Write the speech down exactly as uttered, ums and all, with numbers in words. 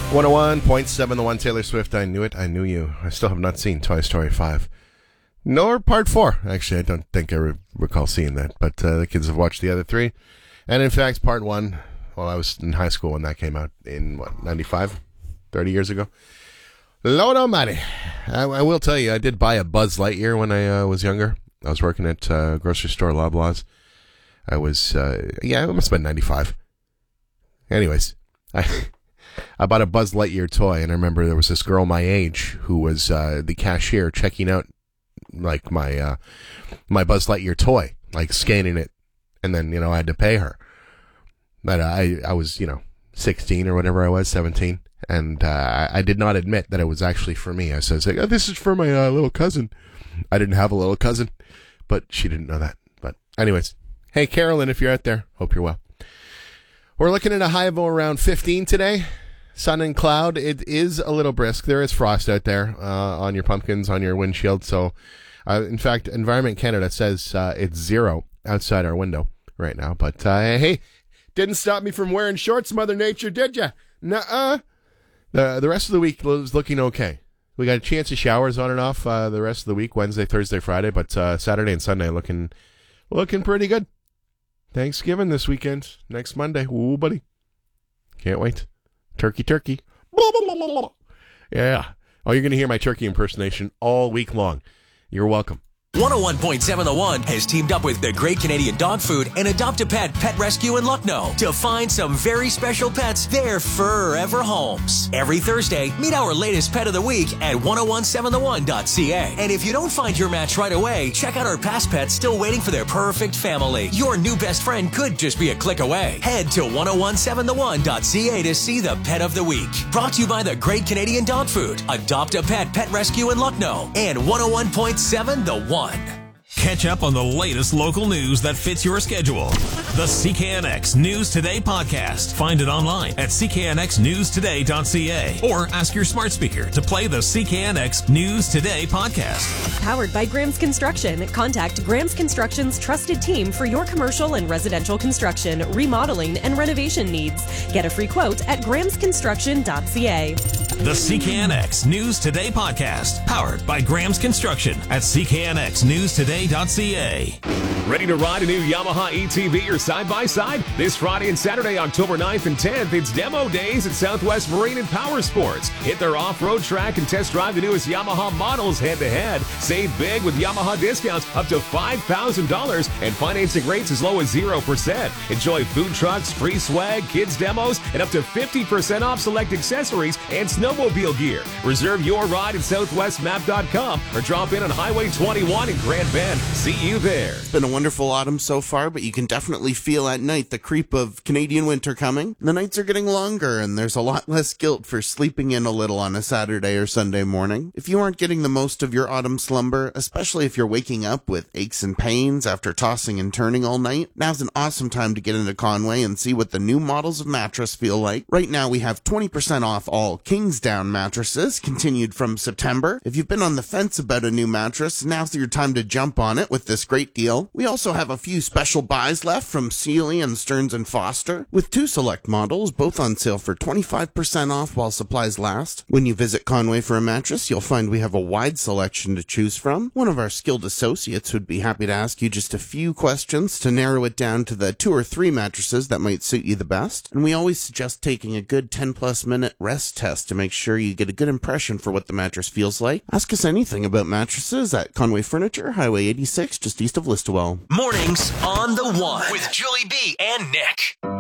one oh one point seven The One, Taylor Swift, I Knew It, I Knew You. I still have not seen Toy Story five. Nor Part four. Actually, I don't think I re- recall seeing that. But uh, the kids have watched the other three. And in fact, Part one, well, I was in high school when that came out in, what, ninety-five? thirty years ago? Lord almighty. I, I will tell you, I did buy a Buzz Lightyear when I uh, was younger. I was working at uh, grocery store Loblaws. I was, uh, yeah, it must have been ninety-five. Anyways, I... I bought a Buzz Lightyear toy, and I remember there was this girl my age who was uh, the cashier checking out like my uh, my Buzz Lightyear toy, like scanning it, and then, you know, I had to pay her. But I I was, you know, sixteen or whatever I was, seventeen, and uh, I did not admit that it was actually for me. I said, oh, this is for my uh, little cousin. I didn't have a little cousin, but she didn't know that. But anyways, hey, Carolyn, if you're out there, hope you're well. We're looking at a high of around fifteen today. Sun and cloud. It is a little brisk. There is frost out there uh, on your pumpkins, on your windshield. So, uh, in fact, Environment Canada says uh, it's zero outside our window right now. But, uh, hey, didn't stop me from wearing shorts, Mother Nature, did ya? Nuh-uh. The, the rest of the week was looking okay. We got a chance of showers on and off uh, the rest of the week, Wednesday, Thursday, Friday. But uh, Saturday and Sunday looking looking pretty good. Thanksgiving this weekend, next Monday. Ooh, buddy. Can't wait. Turkey, turkey. Yeah. Oh, you're going to hear my turkey impersonation all week long. You're welcome. one oh one point seven The One has teamed up with the Great Canadian Dog Food and Adopt a Pet Pet Rescue in Lucknow to find some very special pets their forever homes. Every Thursday, meet our latest pet of the week at ten seventeen the one dot c a. And if you don't find your match right away, check out our past pets still waiting for their perfect family. Your new best friend could just be a click away. Head to ten seventeen the one dot c a to see the pet of the week. Brought to you by the Great Canadian Dog Food, Adopt a Pet Pet Rescue in Lucknow, and one oh one point seven The One. Catch up on the latest local news that fits your schedule. The C K N X News Today podcast. Find it online at c k n x news today dot c a or ask your smart speaker to play the C K N X News Today podcast. Powered by Graham's Construction. Contact Graham's Construction's trusted team for your commercial and residential construction, remodeling, and renovation needs. Get a free quote at grahams construction dot c a. The C K N X News Today podcast. Powered by Graham's Construction at c k n x news today dot c a. Ready to ride a new Yamaha A T V or side-by-side? This Friday and Saturday, October ninth and tenth, it's demo days at Southwest Marine and Power Sports. Hit their off-road track and test drive the newest Yamaha models head-to-head. Save big with Yamaha discounts up to five thousand dollars and financing rates as low as zero percent. Enjoy food trucks, free swag, kids demos, and up to fifty percent off select accessories and snowmobile gear. Reserve your ride at southwest map dot com or drop in on Highway twenty-one in Grand Bend. See you there. It's been a wonderful autumn so far, but you can definitely feel at night the creep of Canadian winter coming. The nights are getting longer, and there's a lot less guilt for sleeping in a little on a Saturday or Sunday morning. If you aren't getting the most of your autumn slumber, especially if you're waking up with aches and pains after tossing and turning all night, now's an awesome time to get into Conway and see what the new models of mattress feel like. Right now, we have twenty percent off all Kingsdown mattresses, continued from September. If you've been on the fence about a new mattress, now's your time to jump on it with this great deal. We also have a few special buys left from Sealy and Stearns and Foster, with two select models, both on sale for twenty-five percent off while supplies last. When you visit Conway for a mattress, you'll find we have a wide selection to choose from. One of our skilled associates would be happy to ask you just a few questions to narrow it down to the two or three mattresses that might suit you the best. And we always suggest taking a good ten plus minute rest test to make sure you get a good impression for what the mattress feels like. Ask us anything about mattresses at Conway Furniture, Highway eighty-six, just east of Listowel. Mornings on The One with Julie B and Nick.